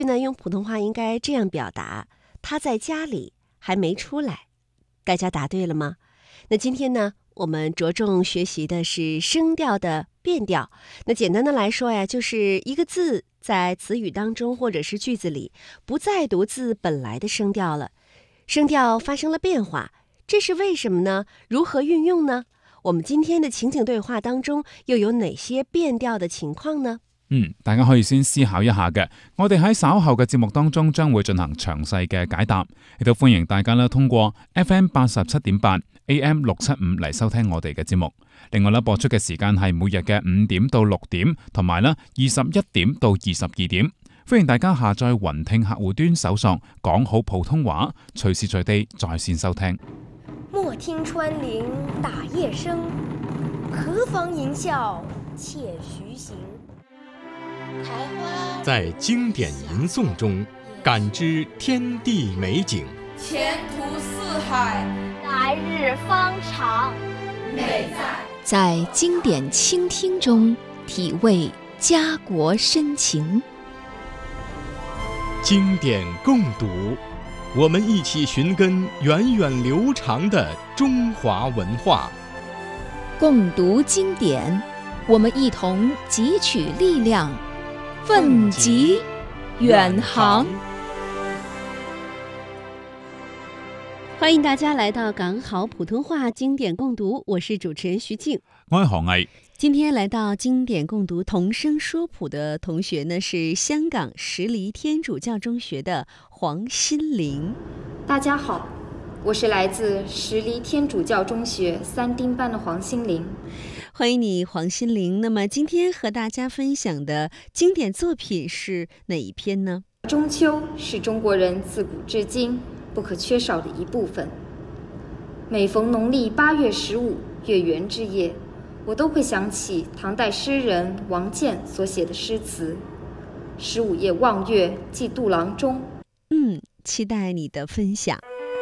呢，用普通话应该这样表达：他在家里还没出来。大家答对了吗？那今天呢，我们着重学习的是声调的变调。那简单的来说呀，就是一个字在词语当中或者是句子里不再读字本来的声调了，声调发生了变化，这是为什么呢？如何运用呢？我們今天的情景對話當中又有哪些變調的情況呢？ 大家可以先思考一下嘅。我哋喺稍後嘅節目當中將會進行詳細嘅解答，亦都歡迎大家通過 FM 87.8 AM 675嚟收聽我哋嘅節目。另外播出嘅時間係每日嘅5點到6點，同埋21點到22點。歡迎大家下載雲聽客戶端搜索講好普通話，隨時隨地在線收聽。 莫聽穿林打葉聲，何妨吟嘯且徐行。 在經典吟誦中感知天地美景， 前途似海， 來日方長。 美在經典傾聽中體味家國深情。 經典共讀，我們一起尋根源遠流長的中華文化。 共讀經典，我們一同汲取力量，奮楫遠航。 歡迎大家來到港好普通話經典共讀，我是主持人徐靜， 我係何毅。 今天來到經典共讀同聲說譜的同學呢，是香港石梨天主教中學的黃心玲。 大家好，我是來自石梨天主教中學3丁班的黃心玲。 歡迎你，黃心玲。那麼今天和大家分享的經典作品是哪一篇呢？ 中秋是中國人自古至今不可缺少的一部分。每逢農曆8月15月圓之夜，我都會想起唐代詩人王建所寫的詩詞15夜望月寄杜郎中。 期待你的分享。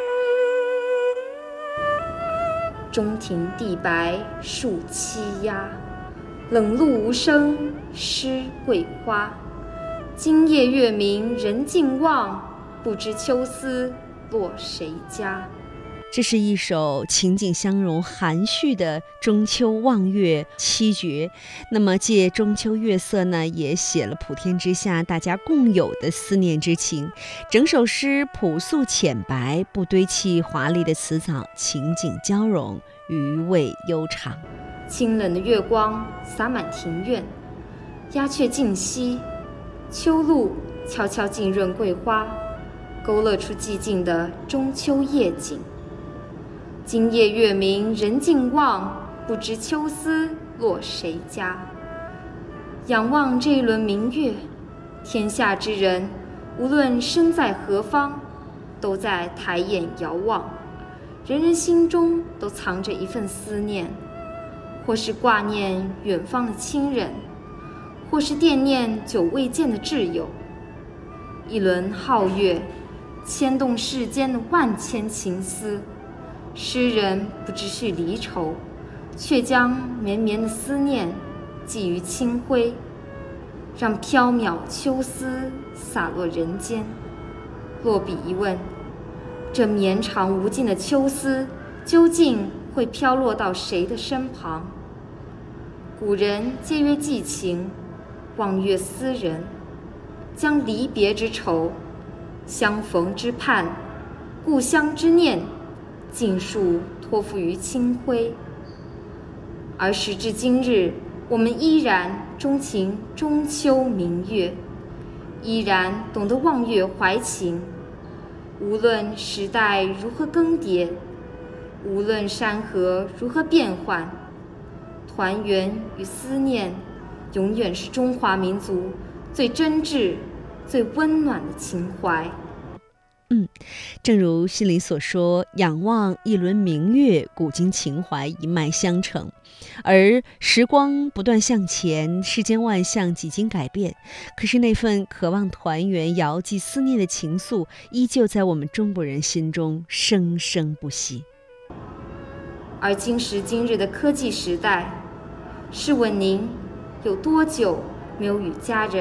中庭地白樹棲鴉，冷露無聲濕桂花。今夜月明人盡望，不知秋思落誰家。 這是一首情景相融含蓄的中秋望月七絕。那麼借中秋月色呢，也寫了普天之下大家共有的思念之情。整首詩樸素淺白，不堆砌華麗的詞藻，情景交融，餘味悠長。 清冷的月光灑滿庭院，鴉雀盡息，秋露悄悄浸潤桂花，勾勒出寂靜的中秋夜景。今夜月明人盡望，不知秋思落誰家。仰望這一輪明月，天下之人無論身在何方，都在抬眼遙望，人人心中都藏着一份思念，或是掛念遠方的親人，或是惦念久未見的摯友。一輪皓月牽動世間的萬千情思，詩人不知是離愁，卻將綿綿的思念寄於清輝，讓飄渺秋思灑落人間。落筆一問，這綿長無盡的秋思究竟會飄落到誰的身旁？古人皆曰寄情，望月思人，將離別之愁、相逢之盼、故鄉之念盡數託付於清輝。而時至今日，我們依然鍾情中秋明月，依然懂得望月懷情。無論時代如何更迭，無論山河如何變幻，團圓與思念永遠是中華民族最真摯、最溫暖的情懷。 正如心里所說，仰望一輪明月，古今情懷一脈相承。而時光不斷向前，世間萬象幾經改變，可是那份渴望團圓、遙寄思念的情愫，依舊在我們中國人心中生生不息。 而今時今日的科技時代，試問您有多久沒有與家人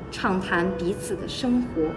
畅谈彼此的生活。